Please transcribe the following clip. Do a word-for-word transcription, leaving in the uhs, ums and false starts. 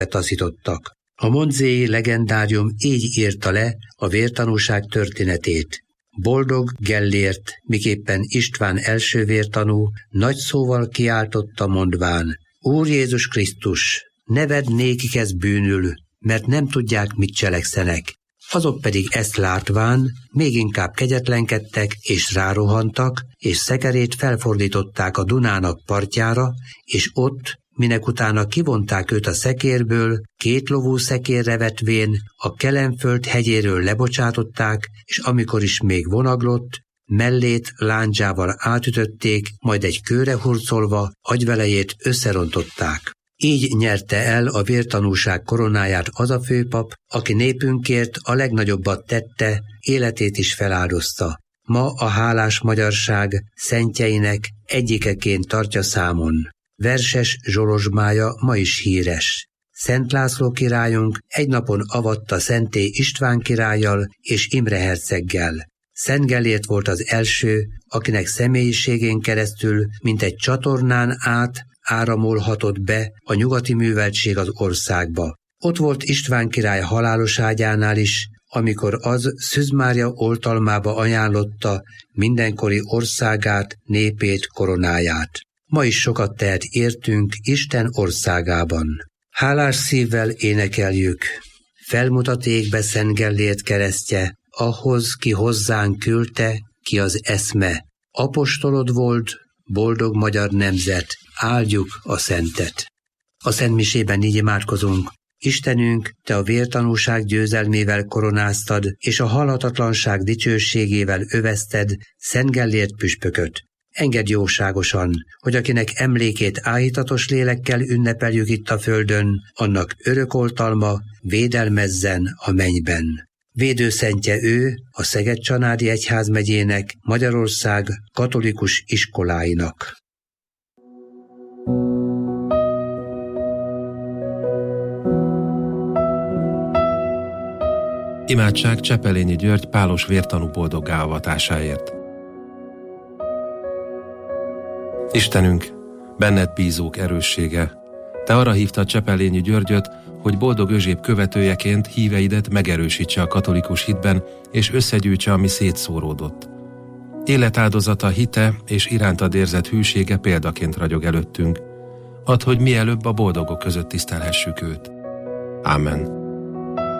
taszítottak. A monzéi legendárium így írta le a vértanúság történetét. Boldog Gellért, miképpen István első vértanú, nagy szóval kiáltotta mondván: Úr Jézus Krisztus, ne vedd nékik ez bűnül, mert nem tudják, mit cselekszenek. Azok pedig ezt látván még inkább kegyetlenkedtek és rárohantak, és szekerét felfordították a Dunának partjára, és ott, minek utána kivonták őt a szekérből, két lovú szekérre vetvén a Kelenföld hegyéről lebocsátották, és amikor is még vonaglott, mellét lándzsával átütötték, majd egy kőre hurcolva agyvelejét összerontották. Így nyerte el a vértanúság koronáját az a főpap, aki népünkért a legnagyobbat tette, életét is feláldozta. Ma a hálás magyarság szentjeinek egyikeként tartja számon. Verses zsolozsmája ma is híres. Szent László királyunk egy napon avatta Szenté István királlyal és Imre herceggel. Szent Gellért volt az első, akinek személyiségén keresztül, mint egy csatornán át áramolhatott be a nyugati műveltség az országba. Ott volt István király halálos ágyánál is, amikor az Szűz Mária oltalmába ajánlotta mindenkori országát, népét, koronáját. Ma is sokat tehet értünk Isten országában. Hálás szívvel énekeljük: felmutat égbe Szent Gellért keresztje, ahhoz, ki hozzánk küldte, ki az eszme. Apostolod volt, boldog magyar nemzet, áldjuk a szentet. A szentmisében így imádkozunk: Istenünk, te a vértanúság győzelmével koronáztad, és a halhatatlanság dicsőségével övezted Szent Gellért püspököt. Engedd jóságosan, hogy akinek emlékét áhítatos lélekkel ünnepeljük itt a földön, annak örök oltalma védelmezzen a mennyben. Védőszentje ő a Szeged-Csanádi Egyházmegyének, Magyarország katolikus iskoláinak. Imádság Csepelényi György pálos vértanú boldoggá avatásáért. Istenünk, benned bízók erőssége, te arra hívtad Csepelényi Györgyöt, hogy boldog Özséb követőjeként híveidet megerősítse a katolikus hitben, és összegyűjtse, ami szétszóródott. Életáldozata, hite és irántad érzett hűsége példaként ragyog előttünk. Add, hogy mielőbb a boldogok között tisztelhessük őt. Ámen.